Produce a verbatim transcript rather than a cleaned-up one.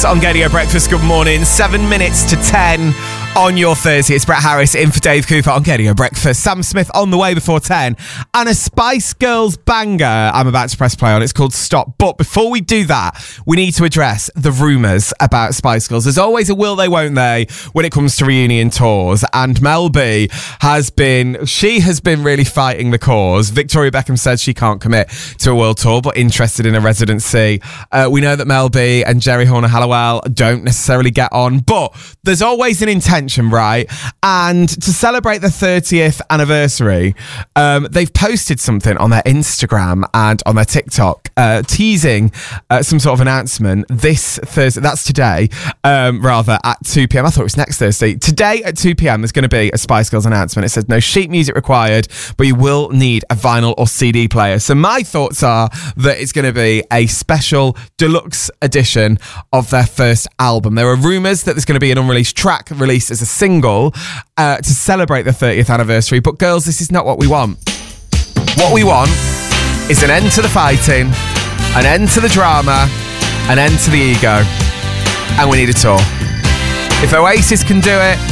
Harris on Radio Breakfast. Good morning. Seven minutes to ten on your Thursday. It's Brett Harris in for Dave Cooper on Radio Breakfast. Sam Smith on the way before ten. And a Spice Girls banger I'm about to press play on. It's called Stop. But before we do that, we need to address the rumours about Spice Girls. There's always a will they, won't they when it comes to reunion tours. And Mel B has been, she has been really fighting the cause. Victoria Beckham said she can't commit to a world tour, but interested in a residency. Uh, we know that Mel B and Jerry Horner-Hallowell don't necessarily get on, but there's always an intention, right? And to celebrate the thirtieth anniversary, um, they've posted something on their Instagram and on their TikTok, uh, teasing uh, some sort of announcement this Thursday. That's today, um, rather, at two p.m. I thought it was next Thursday. Today at two p.m. there's going to be a Spice Girls announcement. It says no sheet music required, but you will need a vinyl or C D player. So my thoughts are that it's going to be a special deluxe edition of their first album. There are rumours that there's going to be an unreleased track released as a single uh, to celebrate the thirtieth anniversary. But girls, this is not what we want. What we want is an end to the fighting, an end to the drama, an end to the ego, and we need a tour. If Oasis can do it,